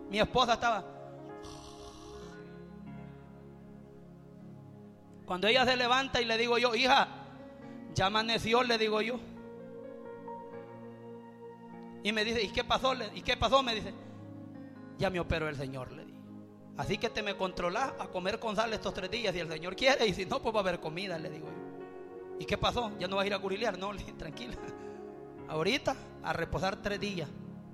Mi esposa estaba. Cuando ella se levanta y le digo yo, hija, ya amaneció, le digo yo. Y me dice, ¿y qué pasó? ¿Y qué pasó? Me dice, ya me operó el Señor, le dije. Así que te me controlás a comer con sal estos 3 días si el Señor quiere, y si no, pues va a haber comida, le digo yo. ¿Y qué pasó? ¿Ya no vas a ir a curilear? No, le dije, tranquila. Ahorita a reposar 3 días.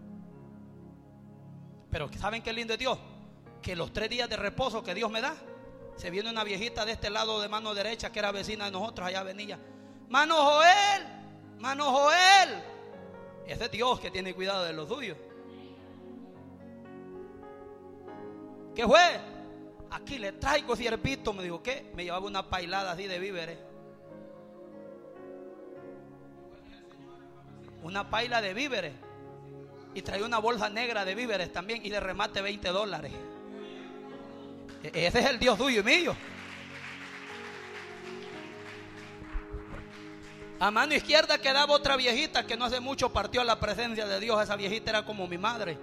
Pero ¿saben qué lindo es Dios? Que los 3 días de reposo que Dios me da, se viene una viejita de este lado de mano derecha que era vecina de nosotros, allá venía. Mano Joel, Mano Joel. Ese es Dios que tiene cuidado de los suyos. ¿Qué fue? Aquí le traigo ciervito. Me dijo, ¿qué? Me llevaba una pailada así de víveres. Una paila de víveres. Y traía una bolsa negra de víveres también. Y de remate $20. Ese es el Dios tuyo y mío. A mano izquierda quedaba otra viejita que no hace mucho partió a la presencia de Dios. Esa viejita era como mi madre.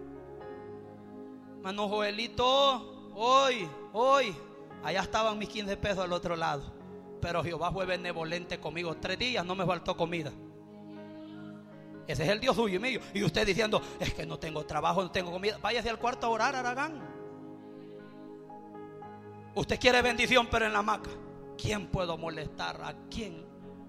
Mano Joelito, hoy, allá estaban mis 15 pesos al otro lado. Pero Jehová fue benevolente conmigo. 3 días no me faltó comida. Ese es el Dios suyo y mío. Y usted diciendo, es que no tengo trabajo, no tengo comida. Váyase al cuarto a orar, Aragán. Usted quiere bendición, pero en la hamaca. ¿Quién puedo molestar? ¿A quién?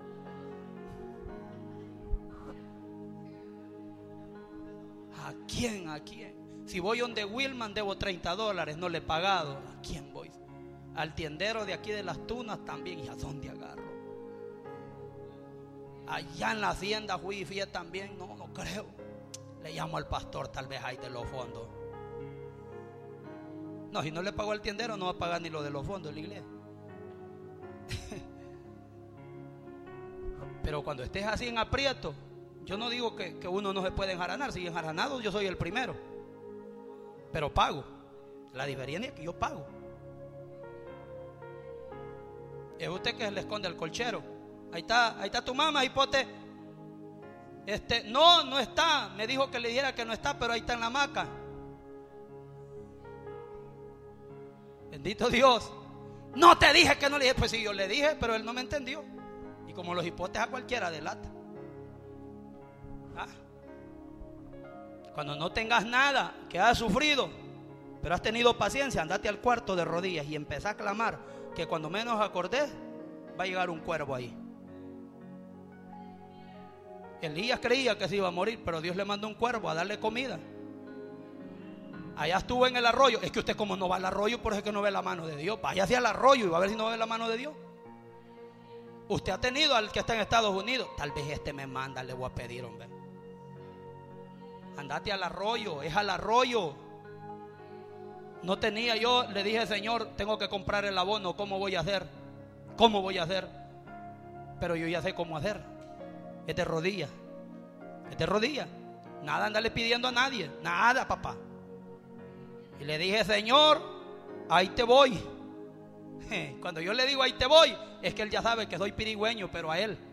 ¿A quién? ¿A quién? Si voy donde Wilman debo $30, no le he pagado. ¿A quién voy? Al tiendero de aquí de las Tunas también. ¿Y a dónde agarro? Allá en la hacienda fui y fui también. No creo. Le llamo al pastor, tal vez hay de los fondos. No, si no le pago al tiendero, no va a pagar ni lo de los fondos de la iglesia. Pero cuando estés así en aprieto, yo no digo que uno no se puede enjaranar. Si enjaranado, yo soy el primero. Pero pago. La diferencia es que yo pago. Es usted que se le esconde al colchero. Ahí está tu mamá, hipote. No está. Me dijo que le dijera que no está, pero ahí está en la hamaca. Bendito Dios. No te dije que no le dije. Pues sí, yo le dije, pero él no me entendió. Y como los hipotes a cualquiera delata. Cuando no tengas nada, que has sufrido, pero has tenido paciencia, andate al cuarto de rodillas y empezá a clamar, que cuando menos acordés va a llegar un cuervo ahí. Elías creía que se iba a morir, pero Dios le mandó un cuervo a darle comida. Allá estuvo en el arroyo. Es que usted, como no va al arroyo, por eso es que no ve la mano de Dios. Vaya hacia el arroyo y va a ver si no ve la mano de Dios. Usted ha tenido al que está en Estados Unidos. Tal vez me manda, le voy a pedir, hombre. Andate al arroyo, es al arroyo. No tenía, yo le dije, Señor, tengo que comprar el abono. ¿Cómo voy a hacer? ¿Cómo voy a hacer? Pero yo ya sé cómo hacer. Es de rodillas. Es de rodillas. Nada andarle pidiendo a nadie. Nada, papá. Y le dije, Señor, ahí te voy. Cuando yo le digo ahí te voy, es que él ya sabe que soy pirigüeño, pero a él.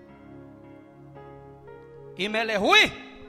Y me le fui.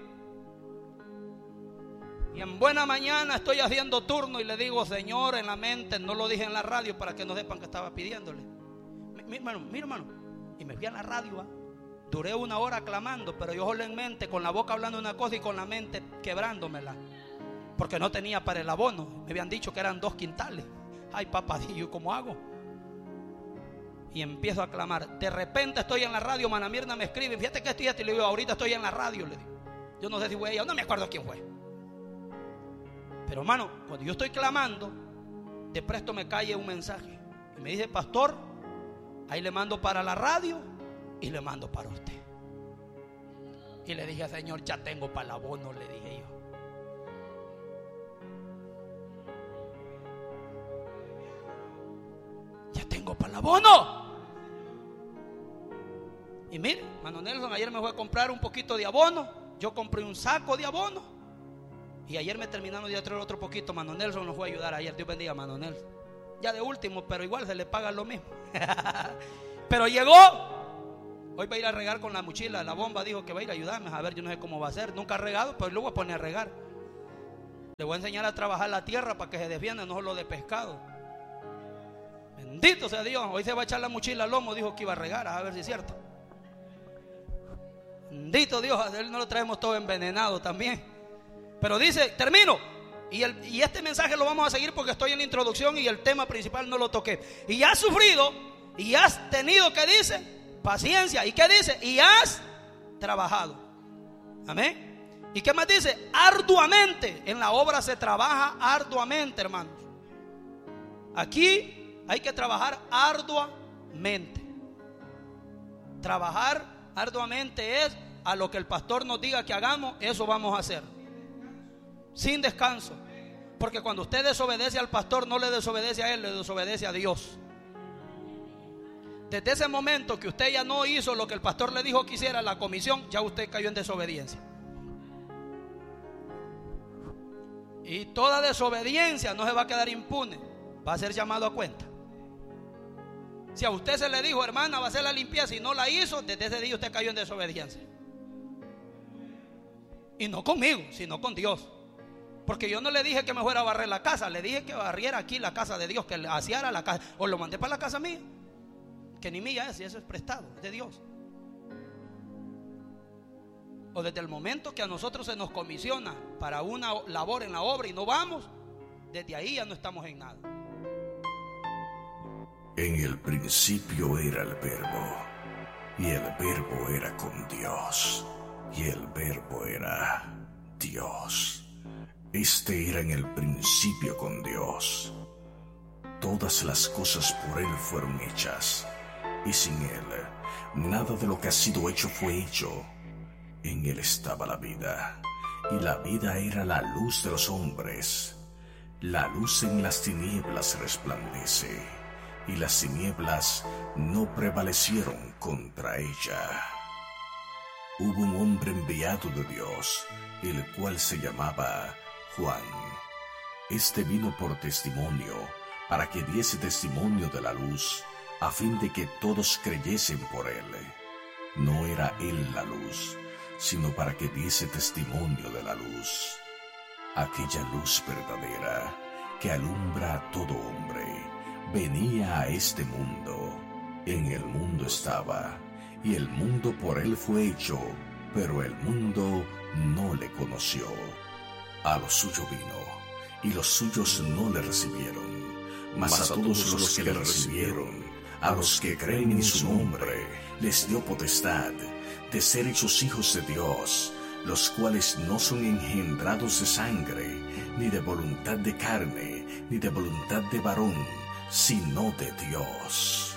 Y en buena mañana estoy haciendo turno y le digo, Señor, en la mente, no lo dije en la radio para que no sepan que estaba pidiéndole. Mira, hermano. Y me fui a la radio. Duré 1 hora clamando, pero yo solo en mente, con la boca hablando una cosa y con la mente quebrándomela. Porque no tenía para el abono. Me habían dicho que eran 2 quintales. Ay, papá, ¿y cómo hago? Y empiezo a clamar. De repente estoy en la radio, Mana Mirna me escribe, fíjate que estoy, y le digo, ahorita estoy en la radio, le digo. Yo no sé si fue ella, no me acuerdo quién fue. Pero hermano, cuando yo estoy clamando, de presto me cae un mensaje. Y me dice, pastor, ahí le mando para la radio y le mando para usted. Y le dije, Señor, ya tengo para el abono, le dije yo. Ya tengo para el abono. Y mire, Mano Nelson ayer me fue a comprar un poquito de abono. Yo compré un saco de abono. Y ayer me terminaron de traer otro poquito. Mano Nelson nos fue a ayudar ayer. Dios bendiga a Mano Nelson. Ya de último, pero igual se le paga lo mismo. Pero llegó. Hoy va a ir a regar con la mochila. La bomba dijo que va a ir a ayudarme. A ver, yo no sé cómo va a ser. Nunca ha regado, pero lo voy a poner a regar. Le voy a enseñar a trabajar la tierra para que se defienda, no solo de pescado. Bendito sea Dios. Hoy se va a echar la mochila al lomo. Dijo que iba a regar, a ver si es cierto. Bendito Dios. A él no lo traemos todo envenenado también. Pero dice, termino. Y este mensaje lo vamos a seguir porque estoy en la introducción y el tema principal no lo toqué. Y has sufrido y has tenido, ¿qué dice? Paciencia. ¿Y qué dice? Y has trabajado. Amén. ¿Y qué más dice? Arduamente. En la obra se trabaja arduamente, hermanos. Aquí hay que trabajar arduamente. Trabajar arduamente es a lo que el pastor nos diga que hagamos, eso vamos a hacer. Sin descanso. Porque cuando usted desobedece al pastor, no le desobedece a él, le desobedece a Dios. Desde ese momento que usted ya no hizo lo que el pastor le dijo que hiciera, la comisión, ya usted cayó en desobediencia. Y toda desobediencia no se va a quedar impune, va a ser llamado a cuenta. Si a usted se le dijo, hermana, va a hacer la limpieza y no la hizo, desde ese día usted cayó en desobediencia. Y no conmigo, sino con Dios. Porque yo no le dije que me fuera a barrer la casa, le dije que barriera aquí la casa de Dios, que le aseara la casa, o lo mandé para la casa mía, que ni mía es, y eso es prestado, es de Dios. O desde el momento que a nosotros se nos comisiona para una labor en la obra y no vamos, desde ahí ya no estamos en nada. En el principio era el Verbo, y el Verbo era con Dios, y el Verbo era Dios. Este era en el principio con Dios. Todas las cosas por Él fueron hechas, y sin Él, nada de lo que ha sido hecho fue hecho. En Él estaba la vida, y la vida era la luz de los hombres. La luz en las tinieblas resplandece, y las tinieblas no prevalecieron contra ella. Hubo un hombre enviado de Dios, el cual se llamaba Juan. Este vino por testimonio, para que diese testimonio de la luz, a fin de que todos creyesen por él. No era él la luz, sino para que diese testimonio de la luz. Aquella luz verdadera, que alumbra a todo hombre, venía a este mundo. En el mundo estaba, y el mundo por él fue hecho, pero el mundo no le conoció. A lo suyo vino, y los suyos no le recibieron. Mas a todos los que le recibieron, a los que creen en su nombre, les dio potestad de ser hechos hijos de Dios, los cuales no son engendrados de sangre, ni de voluntad de carne, ni de voluntad de varón, sino de Dios.